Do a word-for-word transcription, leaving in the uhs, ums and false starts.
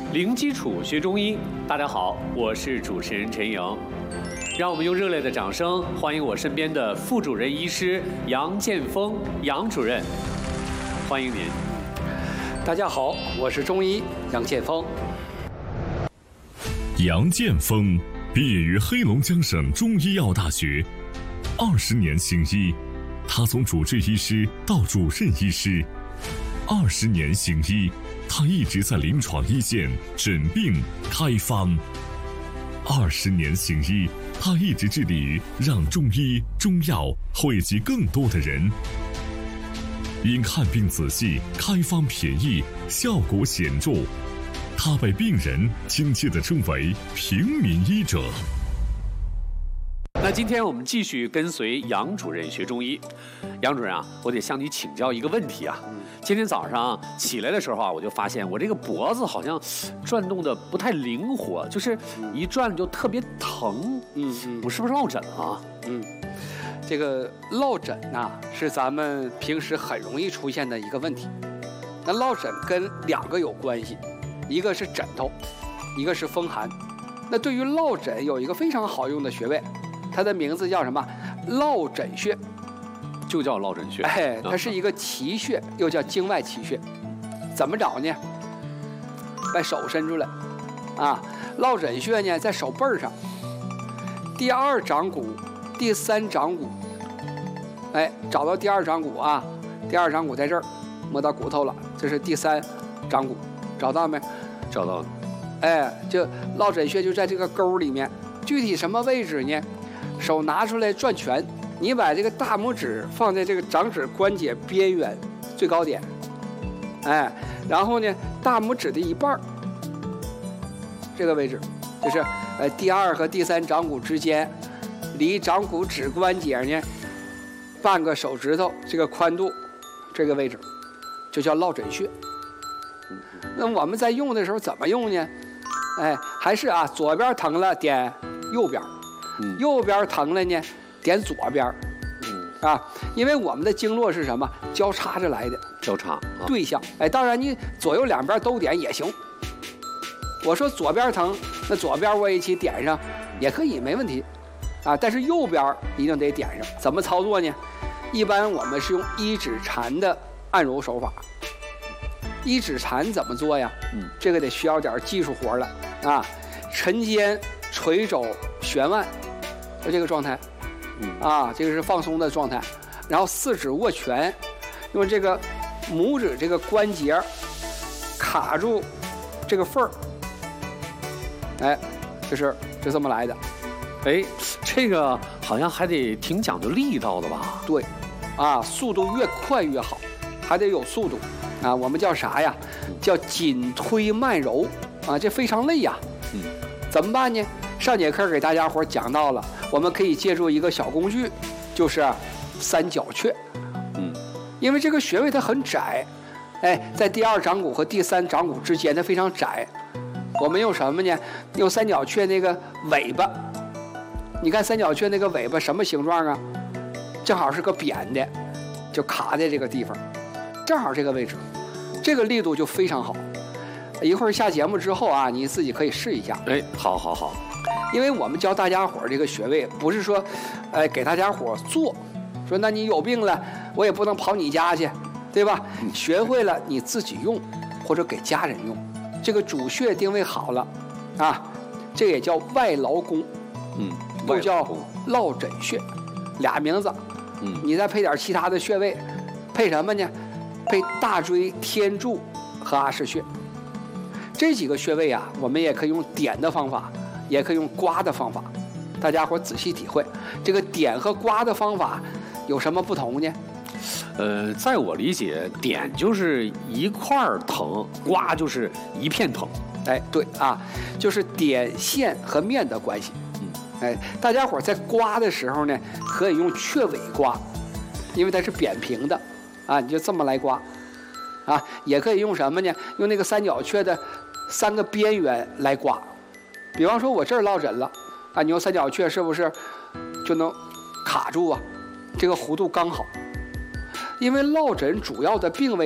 零基础学中医，大家好，我是主持人陈莹。让我们用热烈的掌声欢迎我身边的副主任医师杨建峰杨主任，欢迎您。 大家好，我是中医杨建峰。 杨建峰毕业于黑龙江省中医药大学，二十年行医，他从主治医师到主任医师，二十年行医。他一直在临床一线诊病开方，二十年行医，他一直致力于让中医中药惠及更多的人。因看病仔细、开方便宜、效果显著，他被病人亲切地称为平民医者。 那今天我们继续跟随杨主任学中医。杨主任啊，我得向你请教一个问题啊。今天早上起来的时候啊，我就发现我这个脖子好像转动的不太灵活，就是一转就特别疼。嗯嗯，我是不是落枕啊？ 嗯，这个落枕呐、啊，是咱们平时很容易出现的一个问题。那落枕跟两个有关系，一个是枕头，一个是风寒。那对于落枕有一个非常好用的穴位，它的名字叫什么？落枕穴。 就叫落枕穴， 哎，它是一个奇穴，又叫经外奇穴。怎么找呢？把手伸出来，啊，落枕穴呢在手背上，第二掌骨、第三掌骨，哎，找到第二掌骨啊，第二掌骨在这儿，摸到骨头了，这是第三掌骨，找到没？ 找到了。 哎，就落枕穴就在这个沟里面，具体什么位置呢？手拿出来转拳。你把这个大拇指放在这个掌指关节边缘最高点，哎，然后呢，大拇指的一半这个位置，就是呃第二和第三掌骨之间，离掌骨指关节呢半个手指头这个宽度，这个位置就叫落枕穴。那我们在用的时候怎么用呢？哎，还是啊，左边疼了点右边，右边疼了呢。点左边，嗯啊，因为我们的经络是什么？交叉着来的， 交叉、啊、 对象。哎，当然你左右两边都点也行。我说左边疼，那左边我一起点上也可以，没问题，啊，但是右边一定得点上。怎么操作呢？一般我们是用一指禅的按揉手法。一指禅怎么做呀？嗯，这个得需要点技术活了啊。沉肩垂肘旋腕，就这个状态。啊，这个是放松的状态，然后四指握拳，用这个拇指这个关节卡住这个缝儿，哎，就是就这么来的。 哎，这个好像还得挺讲究力道的吧？ 对，啊，速度越快越好，还得有速度啊。我们叫啥呀？叫紧推慢揉啊，这非常累呀。嗯，怎么办呢？上节课给大家伙讲到了，我们可以借助一个小工具，就是三角雀。嗯，因为这个穴位它很窄，哎，在第二掌骨和第三掌骨之间它非常窄。我们用什么呢？用三角雀那个尾巴。你看三角雀那个尾巴什么形状啊？正好是个扁的，就卡在这个地方，正好这个位置，这个力度就非常好。一会儿下节目之后啊，你自己可以试一下。 哎，好好好。 因为我们教大家伙这个穴位，不是说，呃，给大家伙做，说那你有病了，我也不能跑你家去，对吧？学会了你自己用，或者给家人用，这个主穴定位好了，啊，这也叫外劳宫，嗯，又叫落枕穴，俩名字，嗯，你再配点其他的穴位，配什么呢？配大椎、天柱和阿是穴，这几个穴位啊，我们也可以用点的方法。也可以用刮的方法，大家伙仔细体会，这个点和刮的方法有什么不同呢？ 呃，在我理解，点就是一块儿疼，刮就是一片疼。 哎，对啊，就是点线和面的关系。嗯，哎，大家伙在刮的时候呢，可以用雀尾刮，因为它是扁平的，啊，你就这么来刮，啊，也可以用什么呢？用那个三角雀的三个边缘来刮。比方说我这儿落枕了，啊，你用三角雀是不是就能卡住啊？这个弧度刚好。因为落枕主要的病位